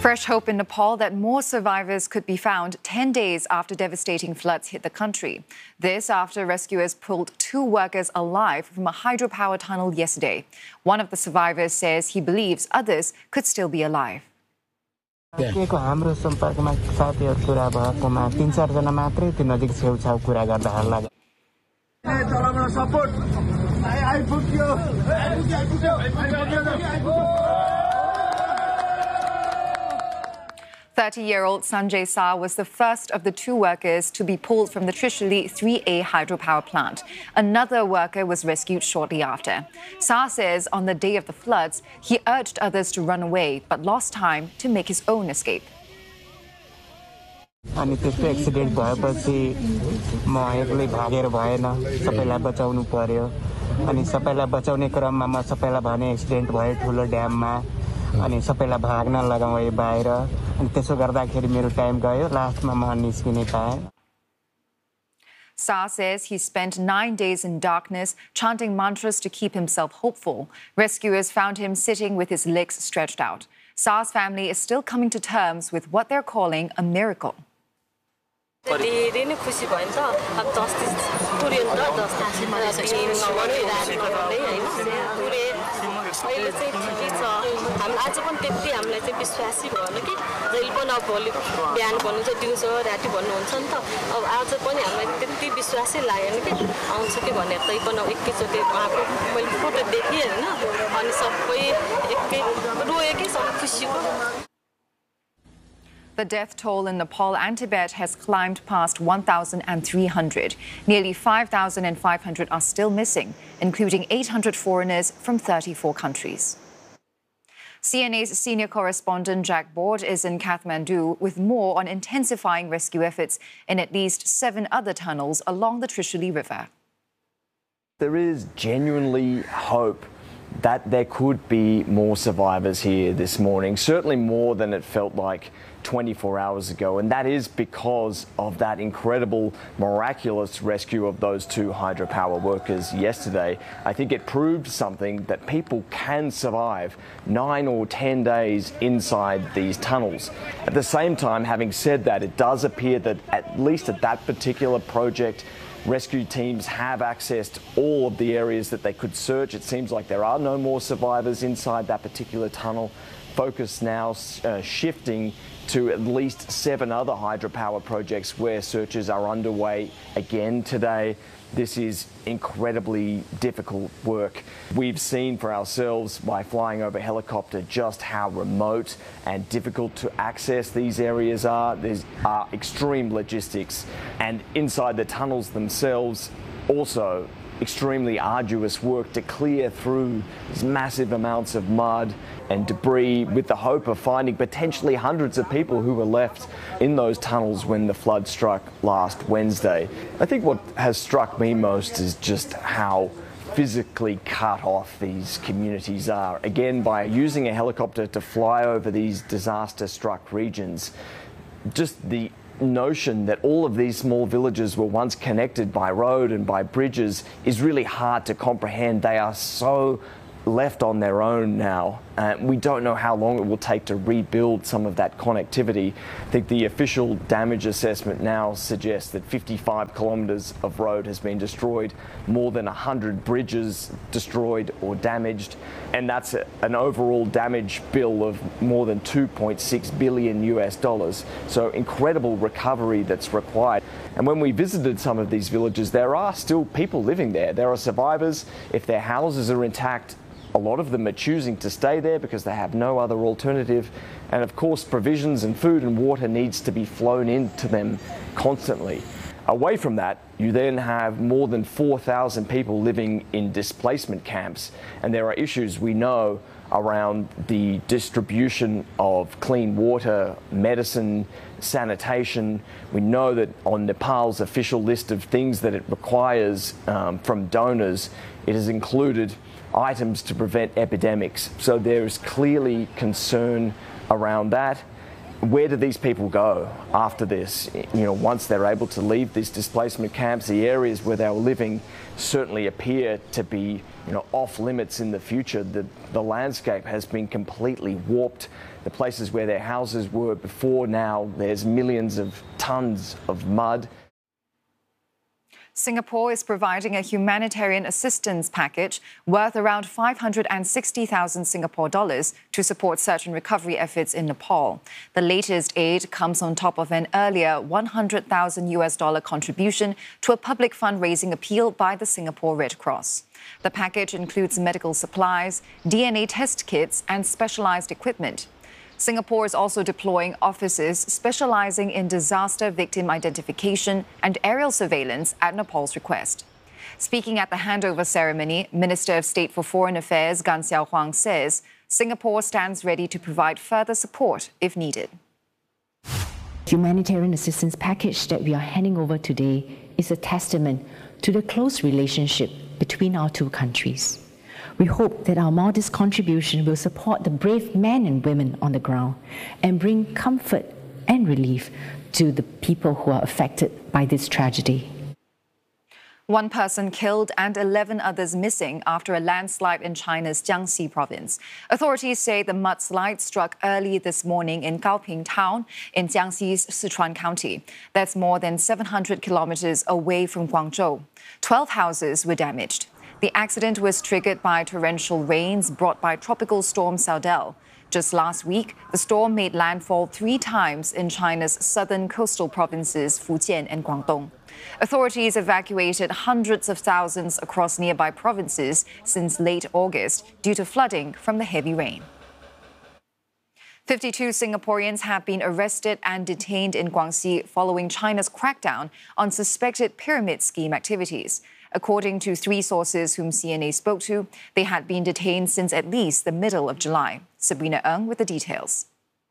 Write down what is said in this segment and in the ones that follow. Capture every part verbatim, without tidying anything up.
Fresh hope in Nepal that more survivors could be found ten days after devastating floods hit the country. This after rescuers pulled two workers alive from a hydropower tunnel yesterday. One of the survivors says he believes others could still be alive. हाम्रो सम्पर्कमा साथीहरु कुरा भएकोमा तीन चार जना मात्रै त्यो नजिक छेउछाउ कुरा गर्दा हल्ला तलबाट सपोर्ट आइपुग्यो आइपुग्यो आइपुग्यो thirty-year-old Sanjay Sa was the first of the two workers to be pulled from the Trishuli three A hydropower plant. Another worker was rescued shortly after. Sa says on the day of the floods, he urged others to run away but lost time to make his own escape. अनि त्यस्तो accident भएपछि म एक्लै भागेर भएन सबैलाई बचाउनु पर्यो अनि सबैलाई बचाउने क्रममा म सबैलाई भने एक्सिडेन्ट भयो ठुलो ड्याममा अनि सबैलाई भाग्न लगाए बाहिर अनि त्यसो गर्दाखेरि मेरो टाइम गयो लास्टमा म निस्किनै पाएँ. Sa says he spent nine days in darkness chanting mantras to keep himself hopeful. Rescuers found him sitting with his legs stretched out. Sa's family is still coming to terms with what they're calling a miracle. धेरै नै खुसी भयो नि त अब justice पुर्यो नि त justice अहिले चाहिँ ठिकै छ हामी आज पनि त्यति हामीलाई चाहिँ विश्वासी भएन कि जहिले पनि अब भोलि बिहान भन्नुहुन्छ दिउँसो राति भन्नुहुन्छ नि त अब आज पनि हामीलाई त्यति विश्वासै लागेन कि आउँछ कि भनेर तै पनि अब एकैचोटि उहाँको मैले फोटो देखेँ होइन अनि सबै एकै रोयो कि सब खुसीको. The death toll in Nepal and Tibet has climbed past one thousand three hundred. Nearly five thousand five hundred are still missing, including eight hundred foreigners from thirty-four countries. C N A's senior correspondent Jack Board is in Kathmandu with more on intensifying rescue efforts in at least seven other tunnels along the Trishuli River. There is genuinely hope that there could be more survivors here this morning, certainly more than it felt like twenty-four hours ago, and that is because of that incredible, miraculous rescue of those two hydropower workers yesterday. I think it proved something, that people can survive nine or ten days inside these tunnels. At the same time, having said that, it does appear that at least at that particular project, rescue teams have accessed all of the areas that they could search. It seems like there are no more survivors inside that particular tunnel. Focus now uh, shifting to at least seven other hydropower projects where searches are underway again today. This is incredibly difficult work. We've seen for ourselves by flying over helicopter just how remote and difficult to access these areas are. There are extreme logistics, and inside the tunnels themselves also extremely arduous work to clear through these massive amounts of mud and debris with the hope of finding potentially hundreds of people who were left in those tunnels when the flood struck last Wednesday. I think what has struck me most is just how physically cut off these communities are. Again, by using a helicopter to fly over these disaster-struck regions, just the notion that all of these small villages were once connected by road and by bridges is really hard to comprehend. They are so left on their own now. Uh, we don't know how long it will take to rebuild some of that connectivity. I think the official damage assessment now suggests that fifty-five kilometres of road has been destroyed, more than one hundred bridges destroyed or damaged, and that's a, an overall damage bill of more than two point six billion U S dollars. So incredible recovery that's required. And when we visited some of these villages, there are still people living there. There are survivors. If their houses are intact, a lot of them are choosing to stay there because they have no other alternative. And of course, provisions and food and water needs to be flown into them constantly. Away from that, you then have more than four thousand people living in displacement camps. And there are issues we know around the distribution of clean water, medicine, sanitation. We know that on Nepal's official list of things that it requires um, from donors, it has included items to prevent epidemics. So there is clearly concern around that. where do these people go after this? You know, once they're able to leave these displacement camps, the areas where they were living certainly appear to be, you know, off limits in the future. The, the landscape has been completely warped. The places where their houses were before, now there's millions of tons of mud. Singapore is providing a humanitarian assistance package worth around five hundred sixty thousand Singapore dollars to support search and recovery efforts in Nepal. The latest aid comes on top of an earlier one hundred thousand U S dollar contribution to a public fundraising appeal by the Singapore Red Cross. The package includes medical supplies, D N A test kits, and specialized equipment. Singapore is also deploying officers specializing in disaster victim identification and aerial surveillance at Nepal's request. Speaking at the handover ceremony, Minister of State for Foreign Affairs Gan Xiaohuang says Singapore stands ready to provide further support if needed. Humanitarian assistance package that we are handing over today is a testament to the close relationship between our two countries. We hope that our modest contribution will support the brave men and women on the ground and bring comfort and relief to the people who are affected by this tragedy. One person killed and eleven others missing after a landslide in China's Jiangxi province. Authorities say the mudslide struck early this morning in Gaoping town in Jiangxi's Sichuan County. That's more than seven hundred kilometers away from Guangzhou. Twelve houses were damaged. The accident was triggered by torrential rains brought by Tropical Storm Saudel. Just last week, the storm made landfall three times in China's southern coastal provinces Fujian and Guangdong. Authorities evacuated hundreds of thousands across nearby provinces since late August due to flooding from the heavy rain. fifty-two Singaporeans have been arrested and detained in Guangxi following China's crackdown on suspected pyramid scheme activities. According to three sources whom C N A spoke to, they had been detained since at least the middle of July. Sabrina Ng with the details.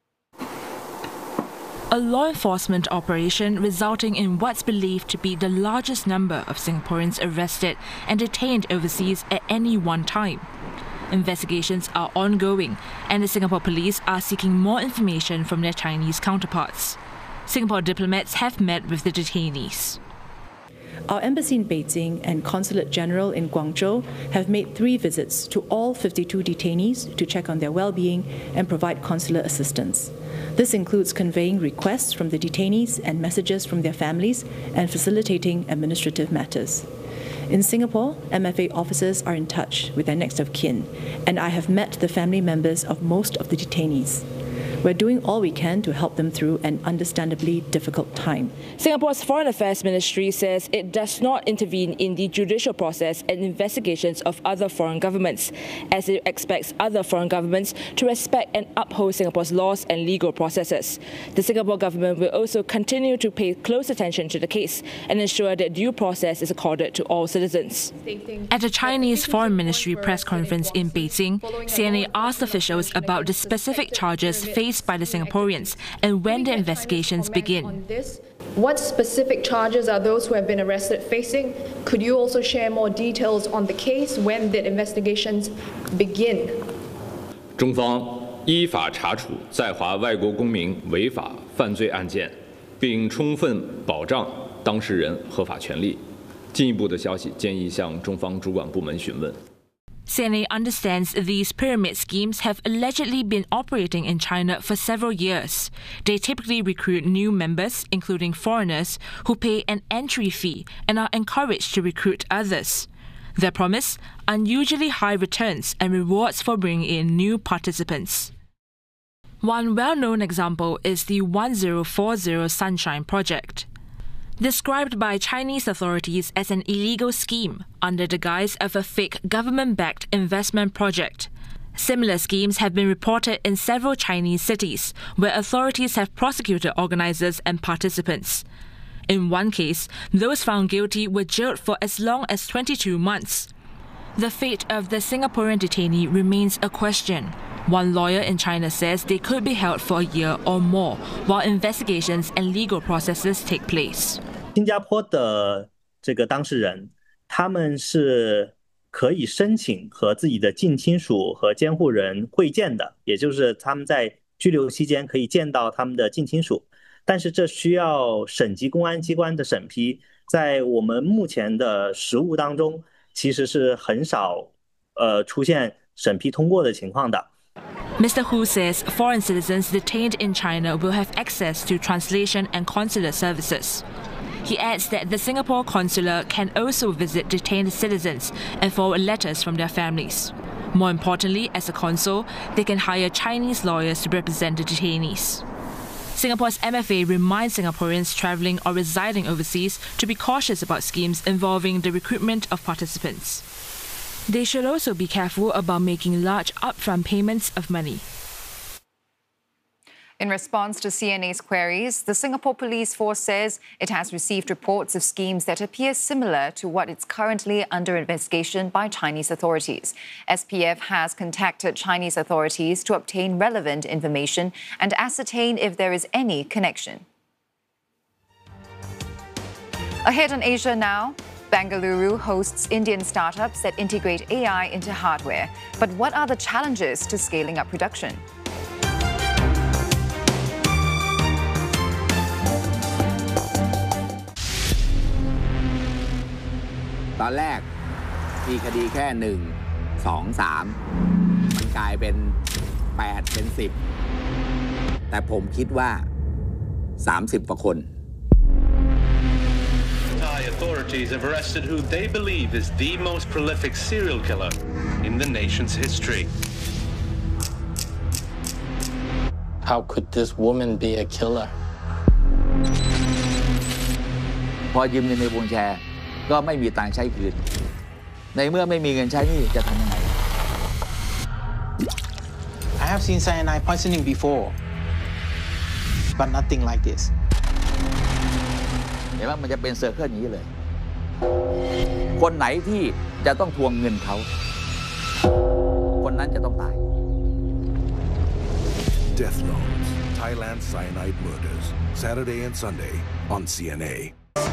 A law enforcement operation resulting in what's believed to be the largest number of Singaporeans arrested and detained overseas at any one time. Investigations are ongoing, and the Singapore police are seeking more information from their Chinese counterparts. Singapore diplomats have met with the detainees. Our embassy in Beijing and Consulate General in Guangzhou have made three visits to all fifty-two detainees to check on their well-being and provide consular assistance. This includes conveying requests from the detainees and messages from their families and facilitating administrative matters. In Singapore, M F A officers are in touch with their next of kin, and I have met the family members of most of the detainees. We're doing all we can to help them through an understandably difficult time. Singapore's Foreign Affairs Ministry says it does not intervene in the judicial process and investigations of other foreign governments, as it expects other foreign governments to respect and uphold Singapore's laws and legal processes. The Singapore government will also continue to pay close attention to the case and ensure that due process is accorded to all citizens. At a Chinese Foreign Ministry press conference in Beijing, C N A asked officials about the specific charges faced by the Singaporeans and when the investigations begin. What specific charges are those who have been arrested facing? Could you also share more details on the case? When did investigations begin? 中方依法查处在华外国公民违法犯罪案件，并充分保障当事人合法权利。进一步的消息建议向中方主管部门询问。 C N A understands these pyramid schemes have allegedly been operating in China for several years. They typically recruit new members, including foreigners, who pay an entry fee and are encouraged to recruit others. Their promise? Unusually high returns and rewards for bringing in new participants. One well-known example is the one zero four zero Sunshine Project. Described by Chinese authorities as an illegal scheme under the guise of a fake government-backed investment project. Similar schemes have been reported in several Chinese cities, where authorities have prosecuted organizers and participants. In one case, those found guilty were jailed for as long as twenty-two months. The fate of the Singaporean detainee remains a question. One lawyer in China says they could be held for a year or more, while investigations and legal processes take place. 新加坡的这个当事人，他们是可以申请和自己的近亲属和监护人会见的，也就是他们在居留期间可以见到他们的近亲属，但是这需要省级公安机关的审批，在我们目前的实务当中，其实是很少呃出现审批通过的情况的。 Mister Hu says foreign citizens detained in China will have access to translation and consular services. He adds that the Singapore consular can also visit detained citizens and forward letters from their families. More importantly, as a consul, they can hire Chinese lawyers to represent the detainees. Singapore's M F A reminds Singaporeans travelling or residing overseas to be cautious about schemes involving the recruitment of participants. They should also be careful about making large upfront payments of money. In response to C N A's queries, the Singapore Police Force says it has received reports of schemes that appear similar to what is currently under investigation by Chinese authorities. S P F has contacted Chinese authorities to obtain relevant information and ascertain if there is any connection. Ahead on Asia Now, Bengaluru hosts Indian startups that integrate A I into hardware. But what are the challenges to scaling up production? ตอนแรกมีคดีแค่หนึ่ง สอง สามมันกลายเป็นแปดเป็นสิบแต่ผมคิดว่าสามสิบกว่าคน Thai authorities have arrested who they believe is the most prolific serial killer in the nation's history. How could this woman be a killer? พอยืมเงินในวงแชร์ก็ไม่มีตังค์ใช้คืนในเมื่อไม่มีเงินใช้นี่จะทำยังไง I have seen cyanide poisoning before, but nothing like this. เห็นว่ามันจะเป็นเซอร์เคิลอย่างนี้เลยคนไหนที่จะต้องทวงเงินเขาคนนั้นจะต้องตาย Death Notes Thailand Cyanide Murders Saturday and Sunday on C N A.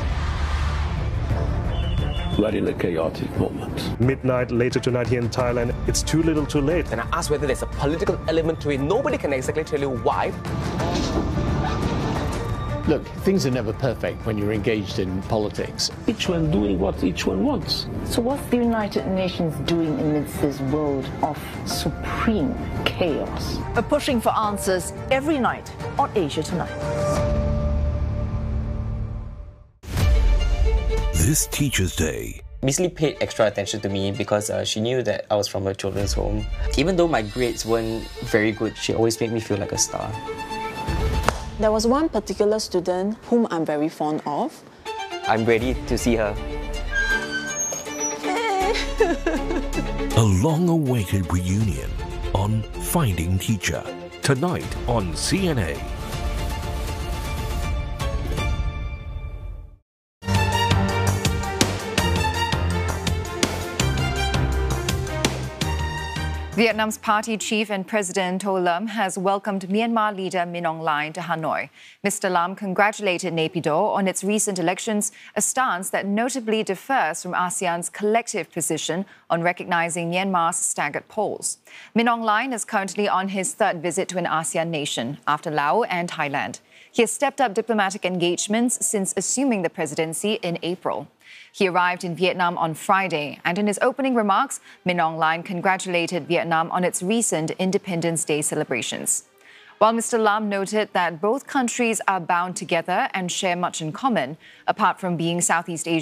We're in a chaotic moment. Midnight later tonight here in Thailand, it's too little too late. And I asked whether there's a political element to it. Nobody can exactly tell you why. Look, things are never perfect when you're engaged in politics. Each one doing what each one wants. So what's the United Nations doing amidst this world of supreme chaos? We're pushing for answers every night on Asia Tonight. This Teacher's Day. Miss Lee paid extra attention to me because uh, she knew that I was from a children's home. Even though my grades weren't very good, she always made me feel like a star. There was one particular student whom I'm very fond of. I'm ready to see her. A long-awaited reunion on Finding Teacher, tonight on C N A. Vietnam's party chief and President To Lam has welcomed Myanmar leader Min Aung Hlaing to Hanoi. Mister Lam congratulated Naypyidaw on its recent elections, a stance that notably differs from ASEAN's collective position on recognizing Myanmar's staggered polls. Min Aung Hlaing is currently on his third visit to an ASEAN nation, after Laos and Thailand. He has stepped up diplomatic engagements since assuming the presidency in April. He arrived in Vietnam on Friday, and in his opening remarks, Min Aung Hlaing congratulated Vietnam on its recent Independence Day celebrations. While Mister Lam noted that both countries are bound together and share much in common, apart from being Southeast Asian